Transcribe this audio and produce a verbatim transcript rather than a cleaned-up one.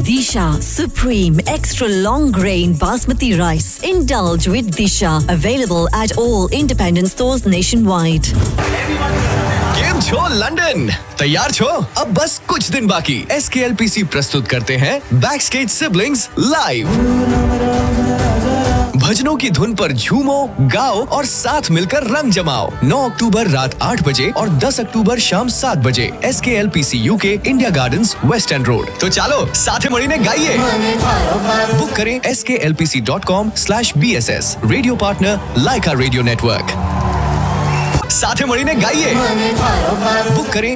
Disha Supreme Extra Long Grain Basmati Rice. Indulge with Disha. Available at all independent stores nationwide. केम छो London, तैयार छो? अब बस कुछ दिन बाकी। एस के एल पी सी प्रस्तुत करते हैं बैकस्टेज सिबलिंग्स लाइव। भजनों की धुन पर झूमो, गाओ और साथ मिलकर रंग जमाओ। नौ अक्टूबर रात आठ बजे और दस अक्टूबर शाम सात बजे एस के L P C UK, India gardens, waste and road. तो चलो साथे मळीने गाइए। बुक करें एस के L P C dot com slash B S S. Radio partner लाइका रेडियो नेटवर्क। साथे मळीने गाइए। बुक करें